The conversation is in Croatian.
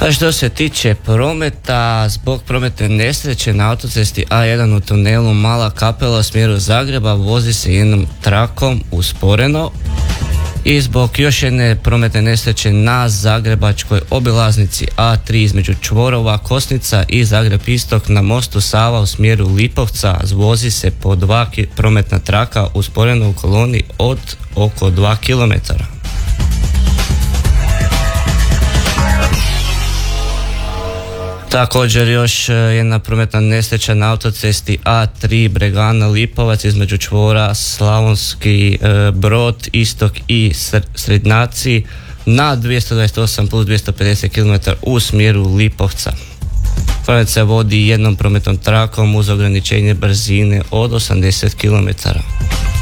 A što se tiče prometa, zbog prometne nesreće na autocesti A1 u tunelu Mala Kapela u smjeru Zagreba vozi se jednom trakom usporeno. I zbog još jedne prometne nesreće na zagrebačkoj obilaznici A3 između čvorova Kosnica i Zagreb Istok na mostu Sava u smjeru Lipovca vozi se po 2 prometna traka usporeno u koloni od oko 2 km. Također još jedna prometna nesreća na autocesti A3 Bregana Lipovac između čvora Slavonski Brod, Istok i Srednjaci na 228 plus 250 km u smjeru Lipovca. Promet se vodi jednom prometnom trakom uz ograničenje brzine od 80 km.